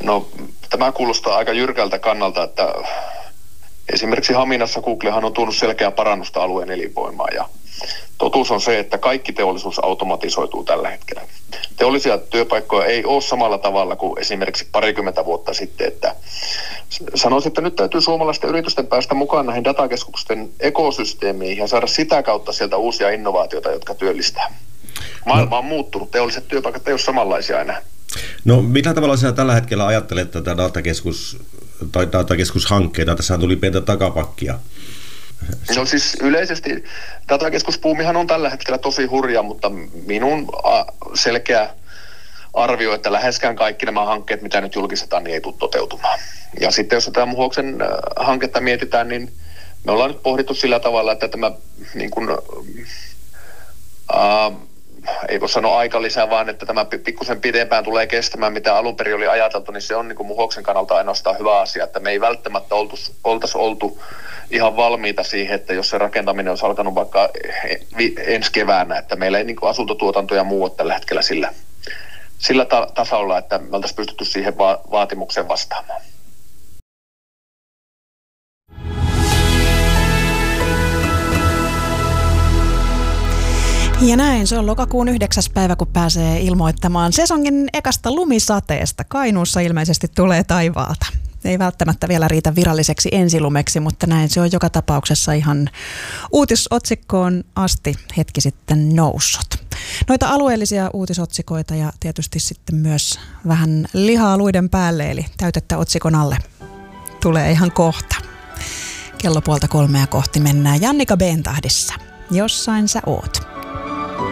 No, tämä kuulostaa aika jyrkältä kannalta, että esimerkiksi Haminassa Googlehan on tuonut selkeää parannusta alueen elinvoimaan ja totuus on se, että kaikki teollisuus automatisoituu tällä hetkellä. Teollisia työpaikkoja ei ole samalla tavalla kuin esimerkiksi 20 vuotta sitten, että sanoisin, että nyt täytyy suomalaisten yritysten päästä mukaan näihin datakeskusten ekosysteemiin ja saada sitä kautta sieltä uusia innovaatioita, jotka työllistää. Maailma on muuttunut, teolliset työpaikat ei ole samanlaisia enää. No millä tavalla sinä tällä hetkellä ajattelet tätä datakeskushankkeita? Tässä tuli pientä takapakkia. No siis yleisesti datakeskusbuumihan on tällä hetkellä tosi hurja, mutta minun selkeä arvio, että läheskään kaikki nämä hankkeet, mitä nyt julkistetaan, niin ei tule toteutumaan. Ja sitten jos tämä Muhoksen hanketta mietitään, niin me ollaan nyt pohdittu sillä tavalla, että tämä niin kuin, ei voi sanoa aikalisä, vaan että tämä pikkusen pidempään tulee kestämään, mitä alun perin oli ajateltu, niin se on niin kuin Muhoksen kannalta ainoastaan hyvä asia, että me ei välttämättä oltaisi oltu ihan valmiita siihen, että jos se rakentaminen olisi alkanut vaikka ensi keväänä, että meillä ei niin kuin asuntotuotanto ja muu ole tällä hetkellä sillä tasolla, että me oltaisiin pystytty siihen vaatimukseen vastaamaan. Ja näin, se on lokakuun 9. päivä, kun pääsee ilmoittamaan sesongin ekasta lumisateesta. Kainuussa ilmeisesti tulee taivaalta. Ei välttämättä vielä riitä viralliseksi ensilumeksi, mutta näin se on joka tapauksessa ihan uutisotsikkoon asti hetki sitten noussut. Noita alueellisia uutisotsikoita ja tietysti sitten myös vähän lihaa luiden päälle, eli täytettä otsikon alle tulee ihan kohta. Kello 2:30 kohti mennään Jannika B-tahdissa. Jossain sä oot.